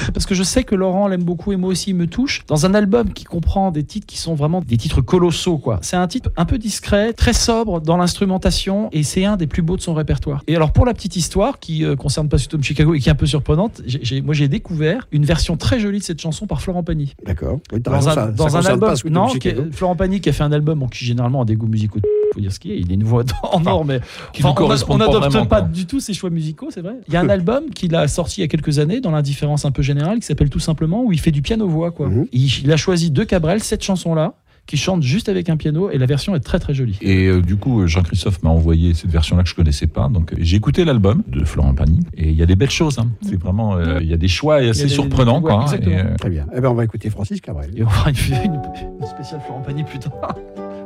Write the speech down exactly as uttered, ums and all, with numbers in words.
parce que je sais que Laurent l'aime beaucoup et moi aussi il me touche, dans un album qui comprend des titres qui sont vraiment des titres colossaux, quoi. C'est un titre un peu discret, très sobre dans l'instrumentation, et c'est un des plus beaux de son répertoire. Et alors pour la petite histoire qui euh, concerne Pursuit of Chicago et qui est un peu surprenante, j'ai, j'ai, moi j'ai découvert une version très jolie de cette chanson par Florent Pagny. D'accord. Oui, dans raison, un, ça, dans ça un album, non, qui est, Florent Pagny qui a fait un album bon, qui généralement a des goûts musicaux. Faut dire ce qu'il est, il est une voix en or, mais qui enfin, on n'adopte pas, pas quoi. du tout ses choix musicaux, c'est vrai. Il y a un album qu'il a sorti il y a quelques années dans l'indifférence un peu générale qui s'appelle Tout simplement, où il fait du piano-voix, quoi. Mm-hmm. il, il a choisi de Cabrel cette chanson-là, qui chante juste avec un piano, et la version est très très jolie. Et euh, du coup, Jean-Christophe m'a envoyé cette version-là que je connaissais pas, donc j'ai écouté l'album de Florent Pagny, et il y a des belles choses, hein. C'est vraiment, il euh, y a des choix assez des, surprenants, des, quoi. Ouais, et, euh... Très bien. Eh ben on va écouter Francis Cabrel. Et on fera une, une, une spéciale Florent Pagny plus tard.